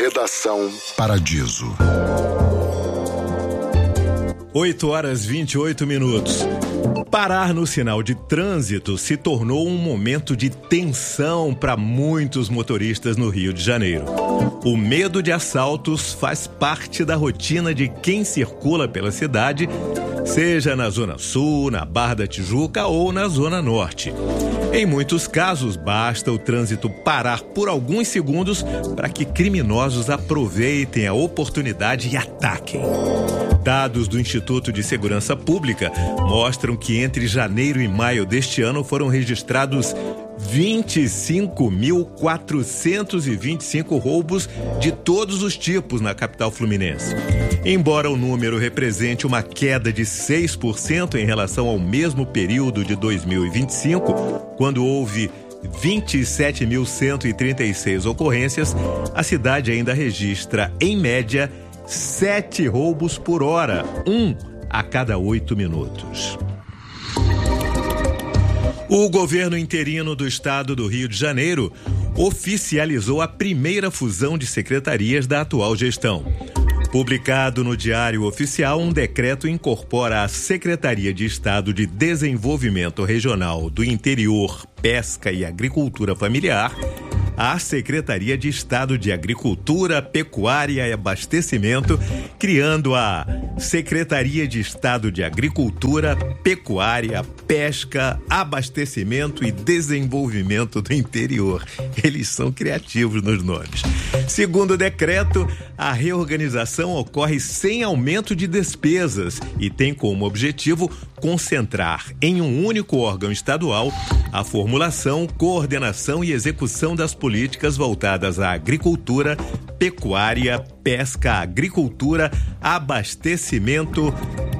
Redação Paradiso. 8h28. Parar no sinal de trânsito se tornou um momento de tensão para muitos motoristas no Rio de Janeiro. O medo de assaltos faz parte da rotina de quem circula pela cidade, seja na Zona Sul, na Barra da Tijuca ou na Zona Norte. Em muitos casos, basta o trânsito parar por alguns segundos para que criminosos aproveitem a oportunidade e ataquem. Dados do Instituto de Segurança Pública mostram que entre janeiro e maio deste ano foram registrados 25.425 roubos de todos os tipos na capital fluminense. Embora o número represente uma queda de 6% em relação ao mesmo período de 2025, quando houve 27.136 ocorrências, a cidade ainda registra, em média, 7 roubos por hora, 1 a cada 8 minutos. O governo interino do estado do Rio de Janeiro oficializou a primeira fusão de secretarias da atual gestão. Publicado no Diário Oficial, um decreto incorpora a Secretaria de Estado de Desenvolvimento Regional do Interior, Pesca e Agricultura Familiar, a Secretaria de Estado de Agricultura, Pecuária e Abastecimento, criando a Secretaria de Estado de Agricultura, Pecuária, Pesca, Abastecimento e Desenvolvimento do Interior. Eles são criativos nos nomes. Segundo o decreto, a reorganização ocorre sem aumento de despesas e tem como objetivo concentrar em um único órgão estadual a formulação, coordenação e execução das políticas voltadas à agricultura, pecuária, pesca, agricultura, abastecimento,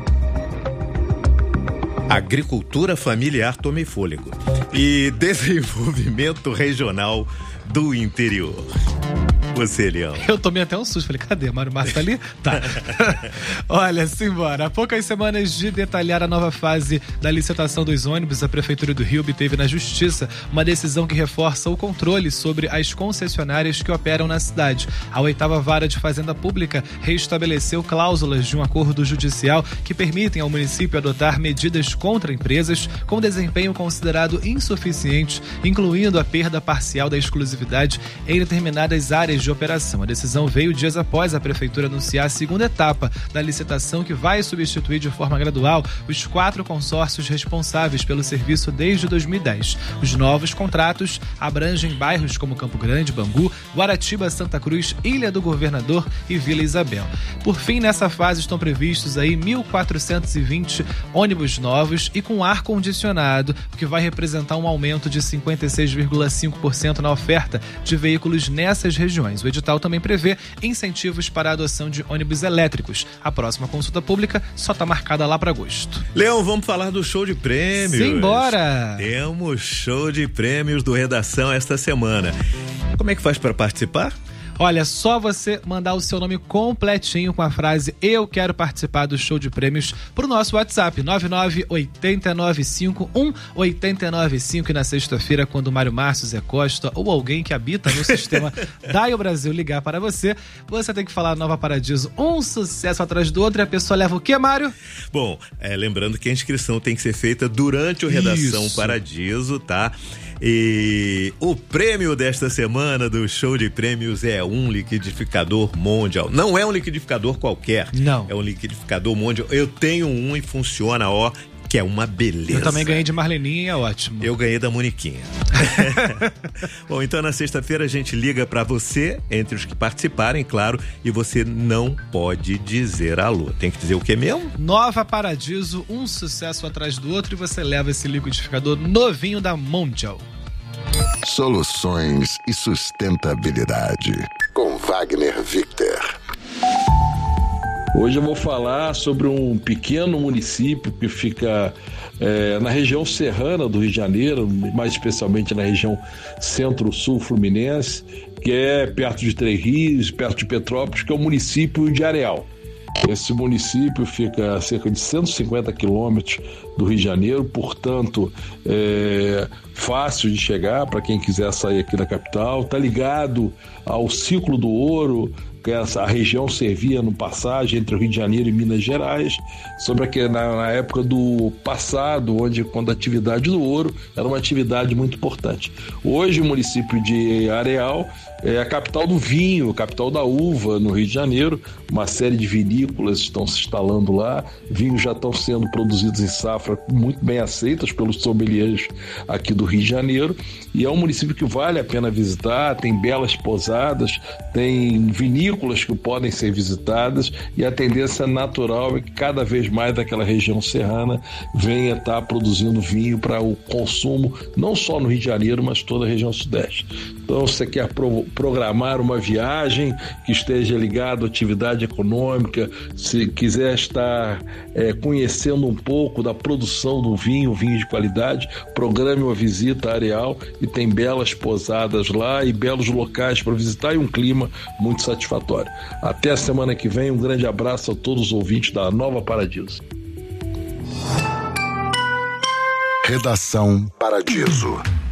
agricultura familiar, tomei fôlego, e desenvolvimento regional do interior. Você, Leão. Eu tomei até um susto. Falei, cadê? Mário Márcio tá ali? Tá. Olha, simbora. Há poucas semanas de detalhar a nova fase da licitação dos ônibus, a Prefeitura do Rio obteve na Justiça uma decisão que reforça o controle sobre as concessionárias que operam na cidade. A 8ª Vara de Fazenda Pública reestabeleceu cláusulas de um acordo judicial que permitem ao município adotar medidas contra empresas com desempenho considerado insuficiente, incluindo a perda parcial da exclusividade em determinadas áreas de operação. A decisão veio dias após a Prefeitura anunciar a segunda etapa da licitação, que vai substituir de forma gradual os 4 consórcios responsáveis pelo serviço desde 2010. Os novos contratos abrangem bairros como Campo Grande, Bangu, Guaratiba, Santa Cruz, Ilha do Governador e Vila Isabel. Por fim, nessa fase estão previstos aí 1.420 ônibus novos e com ar-condicionado, o que vai representar um aumento de 56,5% na oferta de veículos nessas regiões. O edital também prevê incentivos para a adoção de ônibus elétricos. A próxima consulta pública só está marcada lá para agosto. Leão, vamos falar do show de prêmios. Simbora! Temos show de prêmios do Redação esta semana. Como é que faz para participar? Olha, só você mandar o seu nome completinho com a frase "Eu quero participar do show de prêmios" pro nosso WhatsApp 998951895, e na sexta-feira, quando o Mário Márcio, Zé Costa ou alguém que habita no sistema DAIO Brasil ligar para você, você tem que falar Nova Paradiso, um sucesso atrás do outro, e a pessoa leva o quê, Mário? Bom, lembrando que a inscrição tem que ser feita durante o Redação Paradiso, tá? E o prêmio desta semana do show de prêmios é um liquidificador Mondial. Não é um liquidificador qualquer. Não. É um liquidificador Mondial. Eu tenho um e funciona, que é uma beleza. Eu também ganhei de Marleninha, é ótimo. Eu ganhei da Moniquinha. Bom, então na sexta-feira a gente liga pra você, entre os que participarem, claro, e você não pode dizer alô. Tem que dizer o que mesmo? Nova Paradiso, um sucesso atrás do outro, e você leva esse liquidificador novinho da Mondial. Soluções e sustentabilidade, com Wagner Victor. Hoje eu vou falar sobre um pequeno município que fica na região serrana do Rio de Janeiro, mais especialmente na região centro-sul fluminense, que é perto de Três Rios, perto de Petrópolis, que é o município de Areal. Esse município fica a cerca de 150 quilômetros do Rio de Janeiro, portanto, fácil de chegar para quem quiser sair aqui da capital, está ligado ao ciclo do ouro, que a região servia no passagem entre o Rio de Janeiro e Minas Gerais, na época do passado, quando a atividade do ouro era uma atividade muito importante. Hoje o município de Areal é a capital do vinho, capital da uva no Rio de Janeiro. Uma série de vinícolas estão se instalando lá, vinhos já estão sendo produzidos em safra muito bem aceitas pelos sommeliers aqui do Rio de Janeiro, e é um município que vale a pena visitar, tem belas pousadas, tem vinícolas que podem ser visitadas, e a tendência natural é que cada vez mais daquela região serrana venha estar produzindo vinho para o consumo, não só no Rio de Janeiro, mas toda a região sudeste. Então, se você quer programar uma viagem que esteja ligada à atividade econômica, se quiser estar conhecendo um pouco da produção do vinho de qualidade, programe uma visita a Areal, e tem belas pousadas lá e belos locais para visitar e um clima muito satisfatório. Até a semana que vem, um grande abraço a todos os ouvintes da Nova Paradiso. Redação Paradiso.